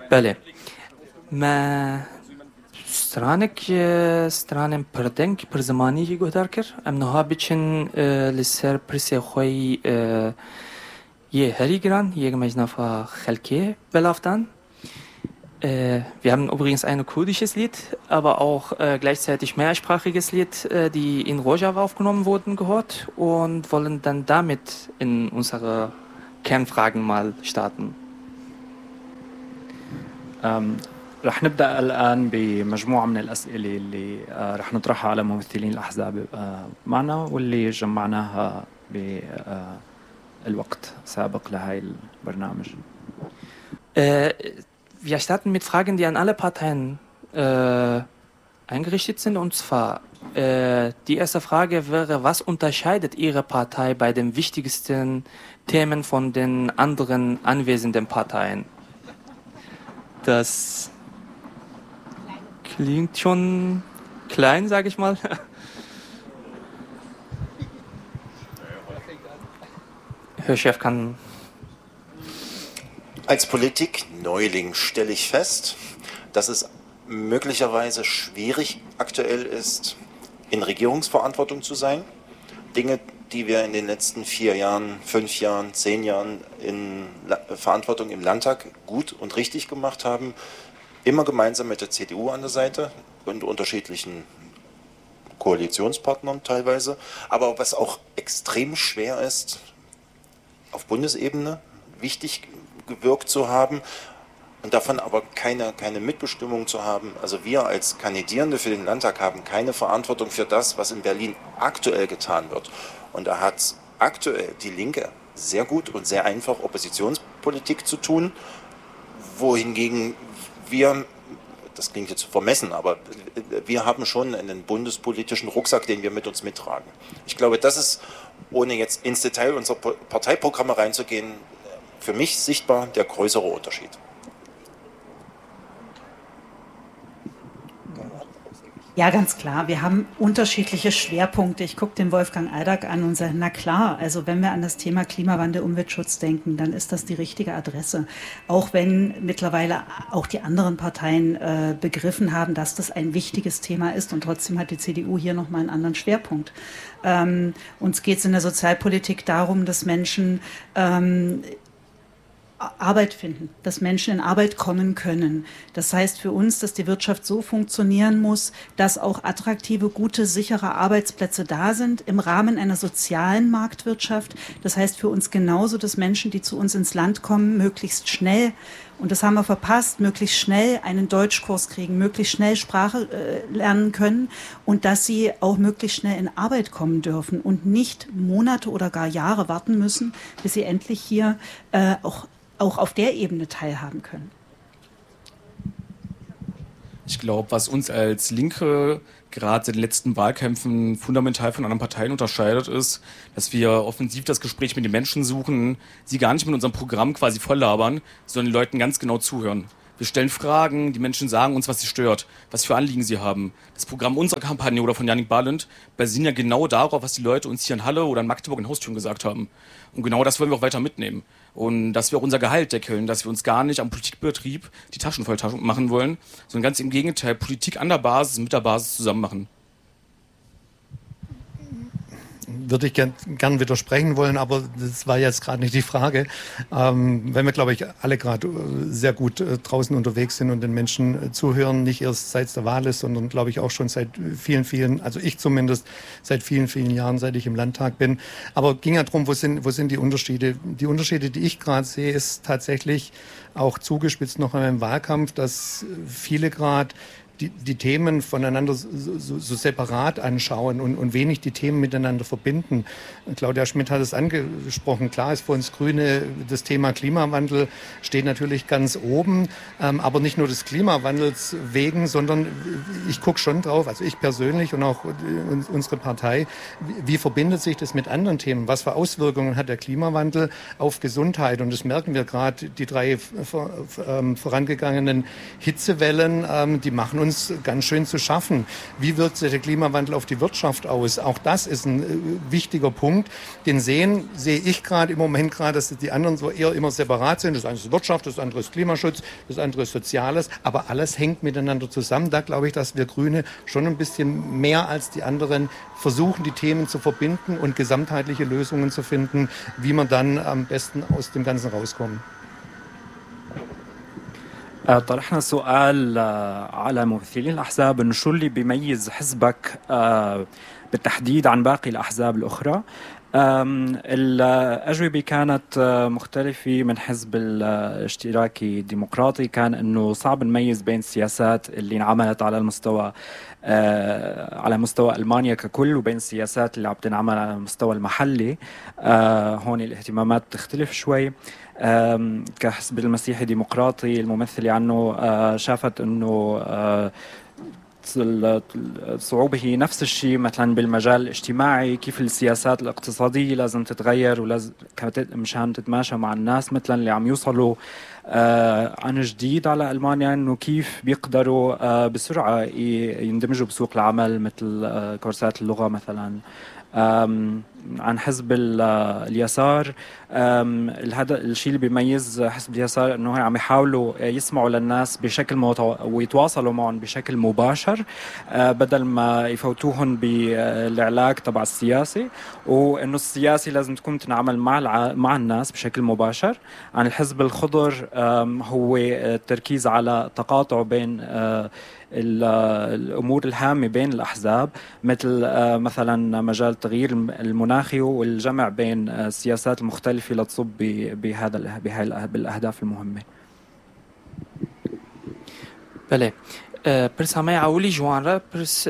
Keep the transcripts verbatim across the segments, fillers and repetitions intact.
بله ما سترانك سترانم پردنگ پرزمانی گهدار کر ام نها بچن لسر پرسی خوی je Herigran, Jägermeister Chelke belauftan. Äh, wir haben übrigens ein kurdisches Lied, aber auch äh, gleichzeitig mehrsprachiges Lied, äh, die in Rojava aufgenommen wurden, gehört und wollen dann damit in unsere Kernfragen mal starten. Ähm, رح نبدأ الآن بمجموعة من الأسئلة اللي رح نطرحها على ممثلين الأحزاب معنا واللي جمعناها بالوقت سابق لهاي البرنامج. Äh, wir starten mit Fragen, die an alle Parteien äh, eingerichtet sind. Und zwar, äh, die erste Frage wäre, was unterscheidet Ihre Partei bei den wichtigsten Themen von den anderen anwesenden Parteien? Das klingt schon klein, sage ich mal. Herr Chef kann... Als Politik-Neuling stelle ich fest, dass es möglicherweise schwierig aktuell ist, in Regierungsverantwortung zu sein. Dinge, die wir in den letzten vier Jahren, fünf Jahren, zehn Jahren in Verantwortung im Landtag gut und richtig gemacht haben, immer gemeinsam mit der C D U an der Seite und unterschiedlichen Koalitionspartnern teilweise. Aber was auch extrem schwer ist, auf Bundesebene wichtig gewirkt zu haben und davon aber keine, keine Mitbestimmung zu haben. Also wir als Kandidierende für den Landtag haben keine Verantwortung für das, was in Berlin aktuell getan wird. Und da hat aktuell die Linke sehr gut und sehr einfach Oppositionspolitik zu tun, wohingegen wir, das klingt jetzt vermessen, aber wir haben schon einen bundespolitischen Rucksack, den wir mit uns mittragen. Ich glaube, das ist, ohne jetzt ins Detail unserer Parteiprogramme reinzugehen, für mich sichtbar der größere Unterschied. Ja, ganz klar. Wir haben unterschiedliche Schwerpunkte. Ich gucke den Wolfgang Eidak an und sage, na klar, also wenn wir an das Thema Klimawandel, Umweltschutz denken, dann ist das die richtige Adresse. Auch wenn mittlerweile auch die anderen Parteien äh, begriffen haben, dass das ein wichtiges Thema ist und trotzdem hat die C D U hier nochmal einen anderen Schwerpunkt. Ähm, uns geht es in der Sozialpolitik darum, dass Menschen ähm, Arbeit finden, dass Menschen in Arbeit kommen können. Das heißt für uns, dass die Wirtschaft so funktionieren muss, dass auch attraktive, gute, sichere Arbeitsplätze da sind im Rahmen einer sozialen Marktwirtschaft. Das heißt für uns genauso, dass Menschen, die zu uns ins Land kommen, möglichst schnell, und das haben wir verpasst, möglichst schnell einen Deutschkurs kriegen, möglichst schnell Sprache äh, lernen können und dass sie auch möglichst schnell in Arbeit kommen dürfen und nicht Monate oder gar Jahre warten müssen, bis sie endlich hier äh, auch auch auf der Ebene teilhaben können. Ich glaube, was uns als Linke gerade in den letzten Wahlkämpfen fundamental von anderen Parteien unterscheidet, ist, dass wir offensiv das Gespräch mit den Menschen suchen, sie gar nicht mit unserem Programm quasi voll labern, sondern den Leuten ganz genau zuhören. Wir stellen Fragen, die Menschen sagen uns, was sie stört, was für Anliegen sie haben. Das Programm unserer Kampagne oder von Jannik Balint basiert ja genau darauf, was die Leute uns hier in Halle oder in Magdeburg in Haustüren gesagt haben. Und genau das wollen wir auch weiter mitnehmen. Und dass wir auch unser Gehalt deckeln, dass wir uns gar nicht am Politikbetrieb die Taschen voll machen wollen, sondern ganz im Gegenteil, Politik an der Basis, mit der Basis zusammen machen. Würde ich gern, gern widersprechen wollen, aber das war jetzt gerade nicht die Frage. Ähm, wenn wir, glaube ich, alle gerade sehr gut äh, draußen unterwegs sind und den Menschen äh, zuhören, nicht erst seit der Wahl ist, sondern, glaube ich, auch schon seit vielen, vielen, also ich zumindest, seit vielen, vielen Jahren, seit ich im Landtag bin. Aber ging ja darum, wo sind, wo sind die Unterschiede? Die Unterschiede, die ich gerade sehe, ist tatsächlich auch zugespitzt noch an einem Wahlkampf, dass viele gerade Die, die Themen voneinander so, so, so separat anschauen und, und wenig die Themen miteinander verbinden. Claudia Schmidt hat es angesprochen. Klar ist für uns Grüne das Thema Klimawandel steht natürlich ganz oben, ähm, aber nicht nur des Klimawandels wegen, sondern ich gucke schon drauf, also ich persönlich und auch unsere Partei, wie, wie verbindet sich das mit anderen Themen? Was für Auswirkungen hat der Klimawandel auf Gesundheit? Und das merken wir gerade, die drei vor, ähm, vorangegangenen Hitzewellen, ähm, die machen uns uns ganz schön zu schaffen. Wie wirkt sich der Klimawandel auf die Wirtschaft aus? Auch das ist ein äh, wichtiger Punkt. Den sehen, sehe ich gerade im Moment gerade, dass die anderen so eher immer separat sind. Das eine ist Wirtschaft, das andere ist Klimaschutz, das andere ist Soziales. Aber alles hängt miteinander zusammen. Da glaube ich, dass wir Grüne schon ein bisschen mehr als die anderen versuchen, die Themen zu verbinden und gesamtheitliche Lösungen zu finden, wie man dann am besten aus dem Ganzen rauskommen. طرحنا سؤال على ممثلين الأحزاب إنه شو اللي بيميز حزبك بالتحديد عن باقي الأحزاب الأخرى. الأجوبة كانت مختلفة. من حزب الاشتراكي الديمقراطي كان إنه صعب نميز بين السياسات اللي انعملت على المستوى على مستوى ألمانيا ككل وبين السياسات اللي عم تنعمل على المستوى المحلي. هون الاهتمامات تختلف شوي. كحزب المسيحي ديمقراطي الممثلة عنه شافت إنه الصعوبة هي نفس الشيء مثلا بالمجال الاجتماعي، كيف السياسات الاقتصادية لازم تتغير ولازم مشان تتماشى مع الناس مثلا اللي عم يوصلوا عن جديد على ألمانيا، إنه كيف بيقدروا بسرعة يندمجوا بسوق العمل مثل كورسات اللغة مثلا. عن حزب اليسار هذا الشيء اللي بيميز حزب اليسار انه عم يحاولوا يسمعوا للناس بشكل متو... ويتواصلوا معهم بشكل مباشر بدل ما يفوتوهم بالعلاج تبع السياسي، وانه السياسي لازم تكون تنعمل مع الع... مع الناس بشكل مباشر. عن الحزب الخضر هو التركيز على تقاطع بين الأمور الهامة بين الأحزاب مثل مثلا مجال التغيير المناخي والجمع بين السياسات المختلفة لتصب بهذا بالأهداف المهمة. بله پرس همه اولی جوان را پرس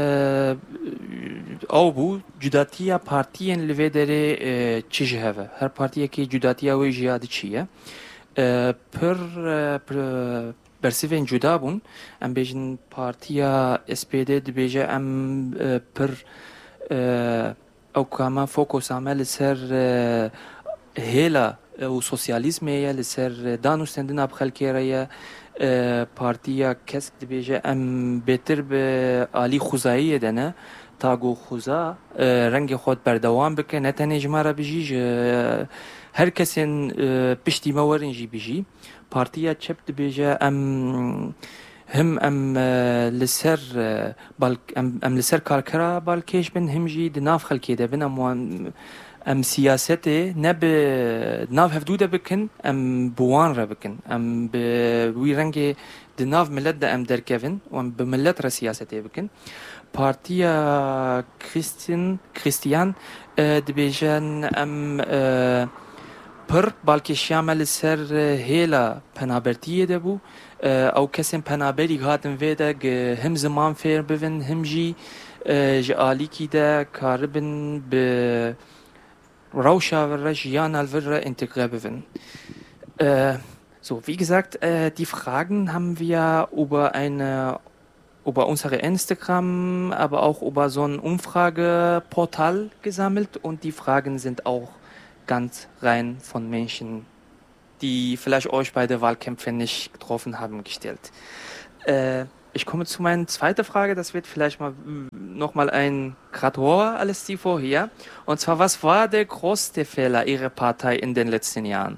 او بو جداتیا پارتیان لوی داره چی جهوه هر پارتیه که جداتیا وی جیاد چیه پر برسیفین جدا بون ام بیجن پارتیا اس پی دی دبیجه ام پر او کاما فوکوس عمل سر هیلا و سوسیالیزمیه لسر دانوستندنا بخلکیره پارتیا کس دبیجه ام بهتر به عالی خوزایی دنه تاگو خوزا رنگ خود بردوام بکن نتنه جماره بجیج هر کسین پشتی مورنجی بجی. پارتیا چپ دبیجه ام هم ام لسر بالك ام ام لسر كاركرا بالكيش بن همجي دناف خلكي ده بن ام ام سياسته نب دناف هفدوده بكن ام بوان را بكن ام بوي رنگي دناف ملت ده ام دركفن وام بملت را سياسته بكن. بارتيا كريستيان كريستيان دبيجن ام پر بالکش یامل سر هیلا پنابرتیه دبو او کسیم پنابری هاتن ویده هم زمان فیر بون هم جی جالی کی ده کاربن به روشا ور جیان الور integriert بون. So, wie gesagt, äh, die Fragen haben wir über eine über unsere Instagram, aber auch über so ein Umfrageportal gesammelt und die Fragen sind auch ganz rein von Menschen, die vielleicht euch bei der Wahlkämpfe nicht getroffen haben, gestellt. Äh, ich komme zu meiner zweiten Frage, das wird vielleicht mal nochmal ein Gradrohr alles die vorher. Und zwar, was war der größte Fehler Ihrer Partei in den letzten Jahren?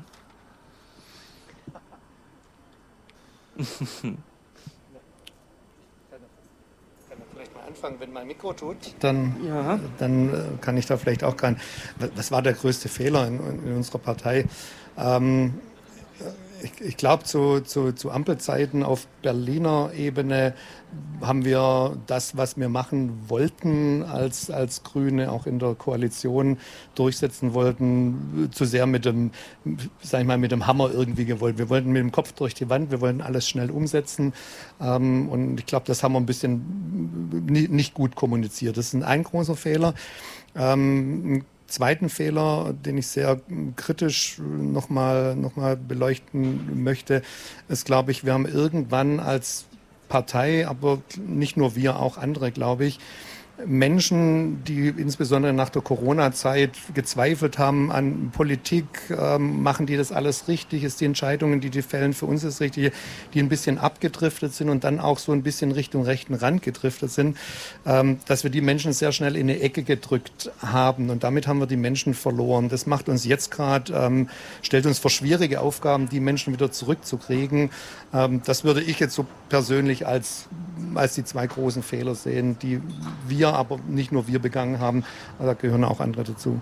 Wenn mein Mikro tut, dann, ja. dann kann ich da vielleicht auch kann. Was war der größte Fehler in, in unserer Partei? Ähm, ich ich glaube, zu, zu, zu Ampelzeiten auf Berliner Ebene haben wir das, was wir machen wollten, als, als Grüne auch in der Koalition durchsetzen wollten, zu sehr mit dem, sag ich mal, mit dem Hammer irgendwie gewollt. Wir wollten mit dem Kopf durch die Wand, wir wollten alles schnell umsetzen. Ähm, und ich glaube, das haben wir ein bisschen nicht, nicht gut kommuniziert. Das ist ein großer Fehler. Ähm, Zweiten Fehler, den ich sehr kritisch nochmal noch mal beleuchten möchte, ist, glaube ich, wir haben irgendwann als Partei, aber nicht nur wir, auch andere, glaube ich, Menschen, die insbesondere nach der Corona-Zeit gezweifelt haben an Politik, ähm, machen die das alles richtig, ist die Entscheidungen, die die fällen, für uns das Richtige, die ein bisschen abgedriftet sind und dann auch so ein bisschen Richtung rechten Rand gedriftet sind, ähm, dass wir die Menschen sehr schnell in eine Ecke gedrückt haben und damit haben wir die Menschen verloren. Das macht uns jetzt gerade, ähm, stellt uns vor schwierige Aufgaben, die Menschen wieder zurückzukriegen. Ähm, das würde ich jetzt so persönlich als, als die zwei großen Fehler sehen, die wir, aber nicht nur wir begangen haben, da gehören auch andere dazu.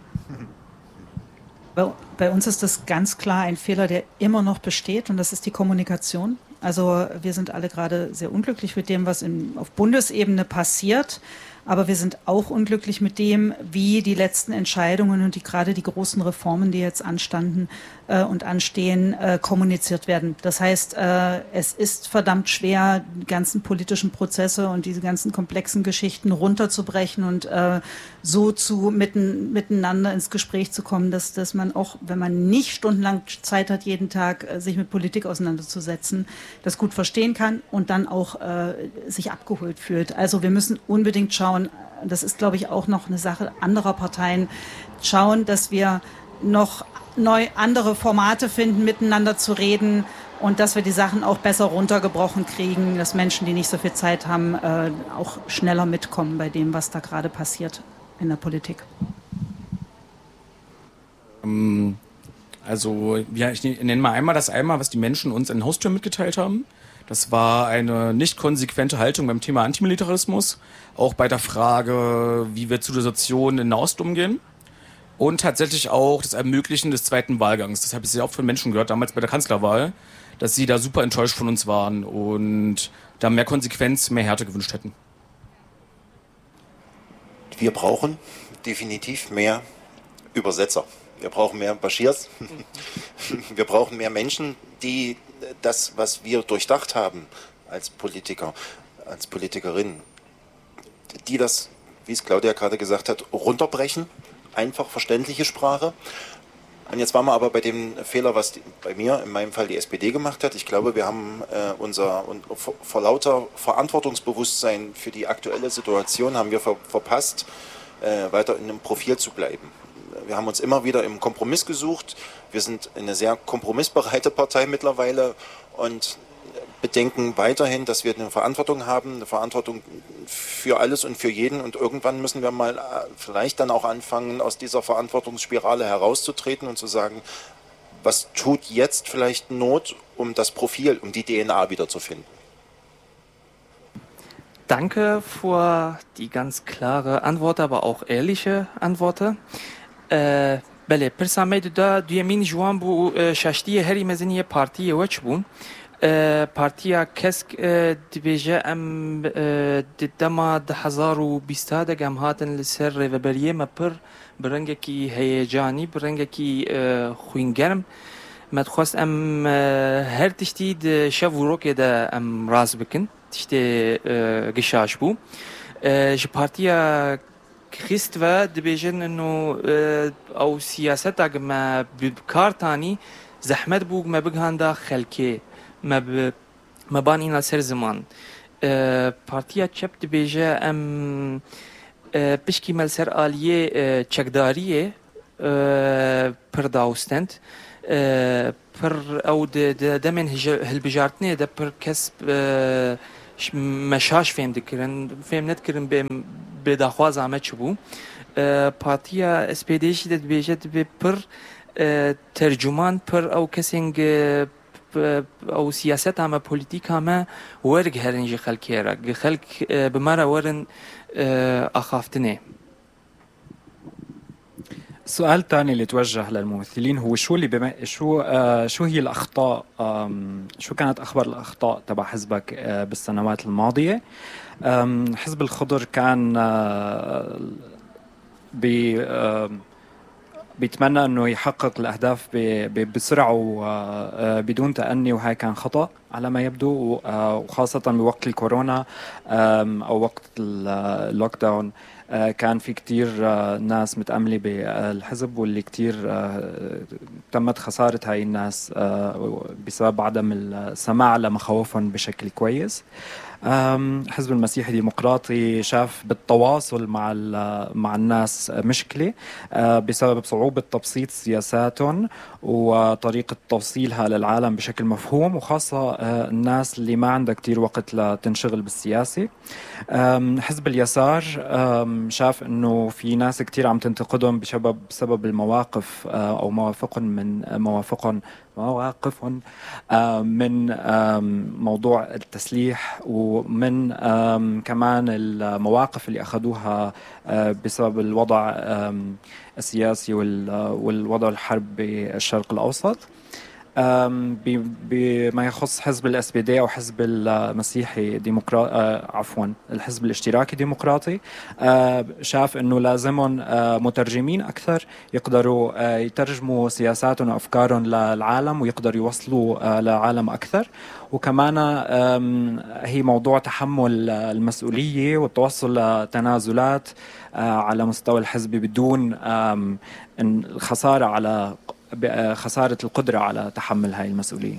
Bei, bei uns ist das ganz klar ein Fehler, der immer noch besteht, und das ist die Kommunikation. Also wir sind alle gerade sehr unglücklich mit dem, was in, auf Bundesebene passiert. Aber wir sind auch unglücklich mit dem, wie die letzten Entscheidungen und die, gerade die großen Reformen, die jetzt anstanden äh, und anstehen, äh, kommuniziert werden. Das heißt, äh, es ist verdammt schwer, die ganzen politischen Prozesse und diese ganzen komplexen Geschichten runterzubrechen und äh, so zu mitten, miteinander ins Gespräch zu kommen, dass, dass man auch, wenn man nicht stundenlang Zeit hat, jeden Tag äh, sich mit Politik auseinanderzusetzen, das gut verstehen kann und dann auch äh, sich abgeholt fühlt. Also wir müssen unbedingt schauen, das ist, glaube ich, auch noch eine Sache anderer Parteien, schauen, dass wir noch neu andere Formate finden, miteinander zu reden und dass wir die Sachen auch besser runtergebrochen kriegen, dass Menschen, die nicht so viel Zeit haben, äh, auch schneller mitkommen bei dem, was da gerade passiert in der Politik. Also, ja, ich nenne mal einmal das einmal, was die Menschen uns in den Haustüren mitgeteilt haben. Das war eine nicht konsequente Haltung beim Thema Antimilitarismus, auch bei der Frage, wie wir zu der Situation in Nahost umgehen und tatsächlich auch das Ermöglichen des zweiten Wahlgangs. Das habe ich sehr oft von Menschen gehört, damals bei der Kanzlerwahl, dass sie da super enttäuscht von uns waren und da mehr Konsequenz, mehr Härte gewünscht hätten. Wir brauchen definitiv mehr Übersetzer. Wir brauchen mehr Bashirs. Wir brauchen mehr Menschen, die das, was wir durchdacht haben als Politiker, als Politikerin, die das, wie es Claudia gerade gesagt hat, runterbrechen, einfach verständliche Sprache. Und jetzt waren wir aber bei dem Fehler, was die, bei mir, in meinem Fall die S P D gemacht hat. Ich glaube, wir haben äh, unser, und vor, vor lauter Verantwortungsbewusstsein für die aktuelle Situation haben wir ver, verpasst, äh, weiter in einem Profil zu bleiben. Wir haben uns immer wieder im Kompromiss gesucht. Wir sind eine sehr kompromissbereite Partei mittlerweile und bedenken weiterhin, dass wir eine Verantwortung haben, eine Verantwortung für alles und für jeden. Und irgendwann müssen wir mal vielleicht dann auch anfangen, aus dieser Verantwortungsspirale herauszutreten und zu sagen, was tut jetzt vielleicht Not, um das Profil, um die D N A wiederzufinden. Danke für die ganz klare Antwort, aber auch ehrliche Antworten. Uh, بله پرسامه دا دویمین جوان بو uh, شاشتی هری مزنی پارتی وچ بون uh, پارتیا کسک uh, دبیجه ام uh, دما ده هزار و بیستا دگم هاتن لسر ریوبریه ما پر برنگه کی هیجانی برنگه کی uh, خوینگرم مدخواست ام uh, هر تشتی ده شو روکه ده ام راز بکن تشتی uh, گشاش بو uh, ج پارتیا خیست و دبیجن انو او سیاست اگه ما بکارتانی زحمت بوگ ما بگهاندا خلکه ما ب ما بانینا سر زمان پارتیا چپ دبیجه ام پشکی مل سر آلیه چکداریه پر داوستند پر او دمن هلبجارتنه ده پر کسب مشاش فهم دکرن فهم ندکرن به به دخواز آمد چبو پارتیا اس پی دی شدت بیجت به پر ترجمان پر او کسینگ او سیاست همه پولیتیک همه ورگ هرنج خلکی را خلک بمرا ورن اخافتنه. السؤال الثاني اللي توجه للممثلين هو شو اللي بما شو آه شو هي الاخطاء شو كانت اخبار الاخطاء تبع حزبك آه بالسنوات الماضيه. حزب الخضر كان آه بي آه بيتمنى انه يحقق الاهداف بسرعه وبدون تأني، وهي كان خطأ على ما يبدو، وخاصة بوقت الكورونا أو وقت اللوك داون كان في كتير ناس متأملة بالحزب، واللي كتير تمت خسارة هاي الناس بسبب عدم السماع لمخاوفهم بشكل كويس. حزب المسيحي الديمقراطي شاف بالتواصل مع مع الناس مشكلة بسبب صعوبة تبسيط سياساتهم وطريقة توصيلها للعالم بشكل مفهوم، وخاصة الناس اللي ما عندها كتير وقت لتنشغل بالسياسة. حزب اليسار شاف انه في ناس كتير عم تنتقدهم بسبب بسبب المواقف او موافقهم من موافقهم مواقفهم من موضوع التسليح، ومن كمان المواقف اللي أخذوها بسبب الوضع السياسي والوضع الحرب بالشرق الأوسط. بما يخص حزب الاس بي دي او حزب المسيحي ديمقراطي عفوا الحزب الاشتراكي ديمقراطي، شاف انه لازمهم مترجمين اكثر يقدروا يترجموا سياساتهم وافكارهم للعالم ويقدروا يوصلوا لعالم اكثر. وكمان هي موضوع تحمل المسؤوليه والتوصل لتنازلات على مستوى الحزب بدون الخساره على خسارة القدرة على تحمل هاي المسؤولية.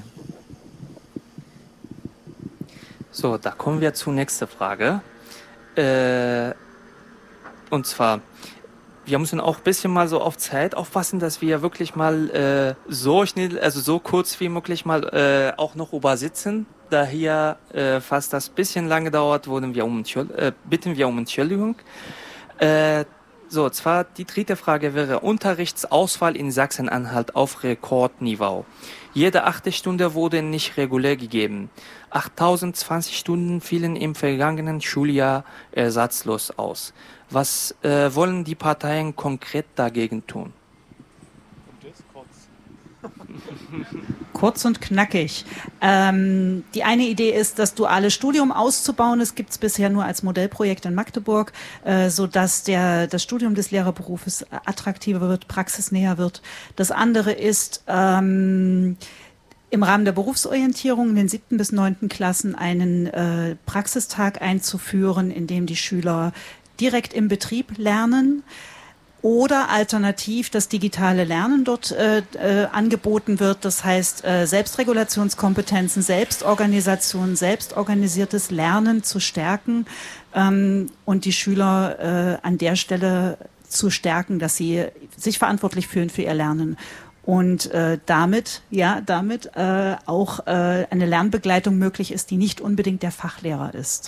So, da kommen wir zur nächsten Frage. Äh, und zwar, wir müssen auch ein bisschen mal so auf Zeit aufpassen, dass wir wirklich mal äh, so schnell, also so kurz wie möglich mal äh, auch noch übersitzen. Da hier äh, fast das bisschen lange dauert, wurden wir um, äh, bitten wir um Entschuldigung. Äh, So, zwar die dritte Frage wäre Unterrichtsausfall in Sachsen-Anhalt auf Rekordniveau. Jede achte Stunde wurde nicht regulär gegeben. achttausendzwanzig Stunden fielen im vergangenen Schuljahr ersatzlos aus. Was äh, wollen die Parteien konkret dagegen tun? Kurz und knackig. Ähm, die eine Idee ist, das duale Studium auszubauen. Es gibt es bisher nur als Modellprojekt in Magdeburg, äh, sodass der, das Studium des Lehrerberufes attraktiver wird, praxisnäher wird. Das andere ist, ähm, im Rahmen der Berufsorientierung in den siebten bis neunten Klassen einen äh, Praxistag einzuführen, in dem die Schüler direkt im Betrieb lernen. Oder alternativ das digitale Lernen dort äh, äh, angeboten wird. Das heißt, äh, Selbstregulationskompetenzen, Selbstorganisation, selbstorganisiertes Lernen zu stärken ähm, und die Schüler äh, an der Stelle zu stärken, dass sie sich verantwortlich fühlen für ihr Lernen. Und äh, damit, ja, damit äh, auch äh, eine Lernbegleitung möglich ist, die nicht unbedingt der Fachlehrer ist.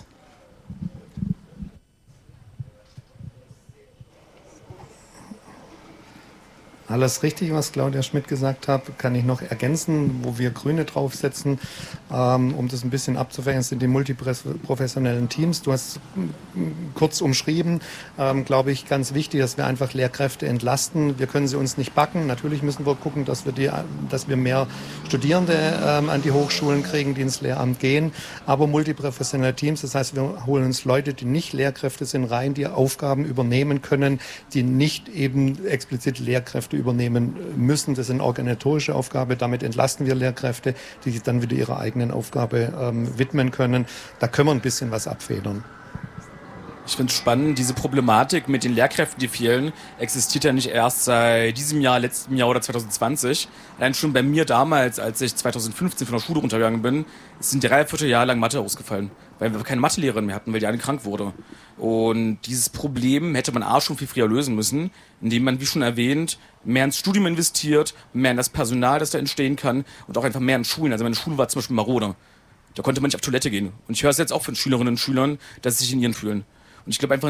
Alles richtig, was Claudia Schmidt gesagt hat, kann ich noch ergänzen, wo wir Grüne draufsetzen, ähm, um das ein bisschen abzufächern, sind die multiprofessionellen Teams. Du hast kurz umschrieben, ähm, glaube ich, ganz wichtig, dass wir einfach Lehrkräfte entlasten. Wir können sie uns nicht backen. Natürlich müssen wir gucken, dass wir, die, dass wir mehr Studierende ähm, an die Hochschulen kriegen, die ins Lehramt gehen. Aber multiprofessionelle Teams, das heißt, wir holen uns Leute, die nicht Lehrkräfte sind, rein, die Aufgaben übernehmen können, die nicht eben explizit Lehrkräfte übernehmen müssen. Das ist eine organisatorische Aufgabe. Damit entlasten wir Lehrkräfte, die sich dann wieder ihrer eigenen Aufgabe ähm, widmen können. Da können wir ein bisschen was abfedern. Ich finde es spannend, diese Problematik mit den Lehrkräften, die fehlen, existiert ja nicht erst seit diesem Jahr, letztem Jahr oder zwanzig zwanzig. Allein schon bei mir damals, als ich zwanzig fünfzehn von der Schule runtergegangen bin, sind drei Vierteljahr lang Mathe ausgefallen, weil wir keine Mathelehrerin mehr hatten, weil die eine krank wurde. Und dieses Problem hätte man A schon viel früher lösen müssen, indem man, wie schon erwähnt, mehr ins Studium investiert, mehr in das Personal, das da entstehen kann und auch einfach mehr in Schulen. Also meine Schule war zum Beispiel marode. Da konnte man nicht auf Toilette gehen. Und ich höre es jetzt auch von Schülerinnen und Schülern, dass sie sich in ihren fühlen. Und ich glaube einfach,